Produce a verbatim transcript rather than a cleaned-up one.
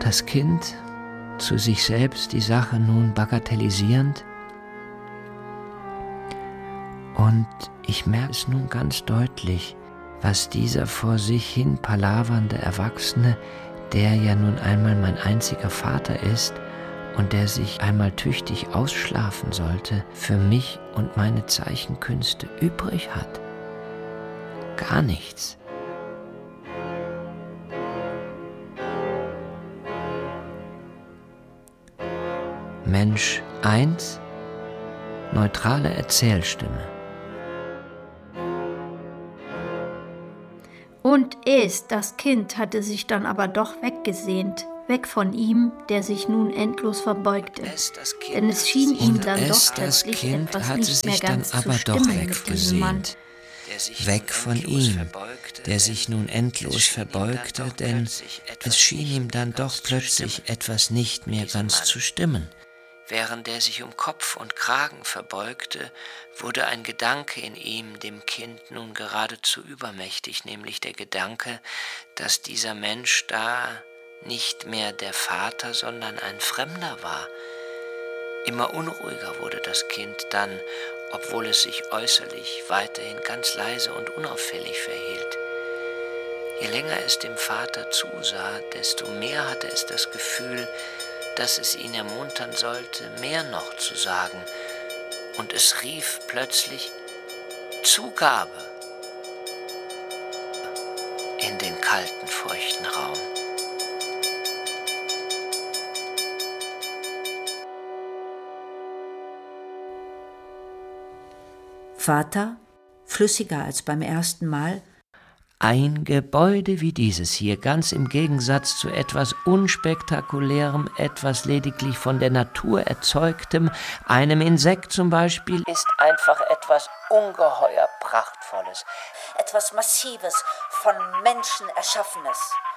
Das Kind, zu sich selbst die Sache nun bagatellisierend. Und ich merke es nun ganz deutlich, was dieser vor sich hin palavernde Erwachsene, der ja nun einmal mein einziger Vater ist und der sich einmal tüchtig ausschlafen sollte, für mich und meine Zeichenkünste übrig hat. Gar nichts. Mensch eins, neutrale Erzählstimme. Und es, das Kind, hatte sich dann aber doch weggesehnt, weg von ihm, der sich nun endlos verbeugte. Es, das Kind, Denn es schien ihm und dann es, doch das plötzlich Kind etwas hatte nicht mehr sich dann ganz aber zu doch stimmen mit diesem Mann. weggesehnt. Weg von ihm, der sich nun endlos verbeugte, denn es schien ihm dann doch plötzlich etwas nicht mehr ganz zu stimmen. Während er sich um Kopf und Kragen verbeugte, wurde ein Gedanke in ihm, dem Kind, nun geradezu übermächtig, nämlich der Gedanke, dass dieser Mensch da nicht mehr der Vater, sondern ein Fremder war. Immer unruhiger wurde das Kind dann, obwohl es sich äußerlich weiterhin ganz leise und unauffällig verhielt. Je länger es dem Vater zusah, desto mehr hatte es das Gefühl, dass es ihn ermuntern sollte, mehr noch zu sagen. Und es rief plötzlich Zugabe in den kalten, feuchten Raum. Vater, flüssiger als beim ersten Mal. Ein Gebäude wie dieses hier, ganz im Gegensatz zu etwas Unspektakulärem, etwas lediglich von der Natur erzeugtem, einem Insekt zum Beispiel, ist einfach etwas ungeheuer Prachtvolles. Etwas Massives, von Menschen Erschaffenes.